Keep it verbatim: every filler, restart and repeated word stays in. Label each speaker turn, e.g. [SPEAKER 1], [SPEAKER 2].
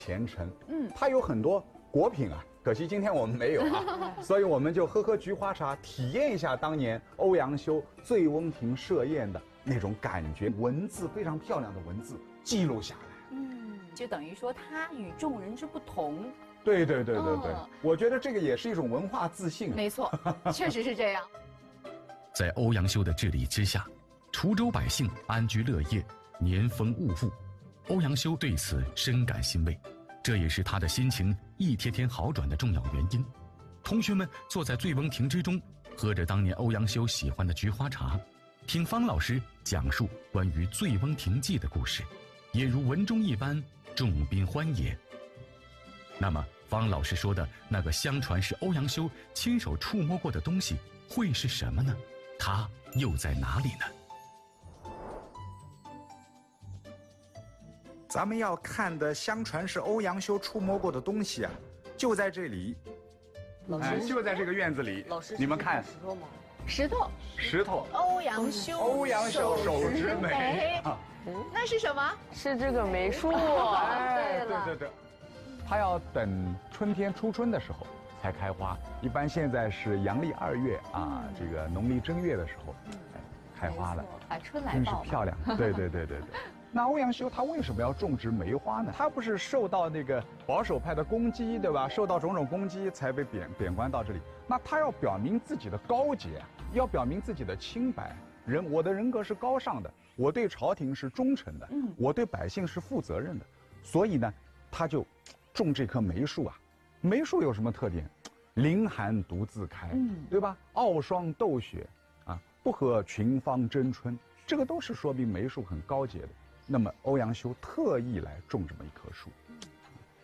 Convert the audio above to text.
[SPEAKER 1] 前程。嗯，它有很多果品啊，可惜今天我们没有啊，所以我们就喝喝菊花茶，体验一下当年欧阳修醉翁亭设宴的那种感觉。文字非常漂亮的文字记录下来。
[SPEAKER 2] 嗯，就等于说他与众人之不同。
[SPEAKER 1] 对对对对对，哦、我觉得这个也是一种文化自信。
[SPEAKER 2] 没错，确实是这样。
[SPEAKER 3] 在欧阳修的治理之下，滁州百姓安居乐业，年丰物富。欧阳修对此深感欣慰，这也是他的心情一天天好转的重要原因。同学们坐在醉翁亭之中，喝着当年欧阳修喜欢的菊花茶，听方老师讲述关于《醉翁亭记》的故事，也如文中一般，众宾欢也。那么方老师说的那个相传是欧阳修亲手触摸过的东西会是什么呢？它又在哪里呢？
[SPEAKER 1] 咱们要看的相传是欧阳修触摸过的东西啊，就在这里，哎，就在这个院子里。
[SPEAKER 4] 老师，
[SPEAKER 1] 你们看，
[SPEAKER 4] 石头吗？
[SPEAKER 2] 石头，
[SPEAKER 1] 石头。
[SPEAKER 2] 欧阳修，
[SPEAKER 1] 欧阳修手之美。
[SPEAKER 2] 啊、那是什么？
[SPEAKER 4] 是这个梅树。
[SPEAKER 1] 哎，对对对。它要等春天初春的时候才开花，一般现在是阳历二月啊，这个农历正月的时候，哎，开花了，
[SPEAKER 2] 啊，春来
[SPEAKER 1] 真是漂亮。对对对对对。那欧阳修他为什么要种植梅花呢？他不是受到那个保守派的攻击，对吧？受到种种攻击才被贬贬官到这里。那他要表明自己的高洁，要表明自己的清白。人，我的人格是高尚的，我对朝廷是忠诚的，嗯，我对百姓是负责任的。所以呢，他就种这棵梅树啊。梅树有什么特点？凌寒独自开，嗯，对吧？傲霜斗雪，啊，不和群芳争春，这个都是说明梅树很高洁的。那么欧阳修特意来种这么一棵树，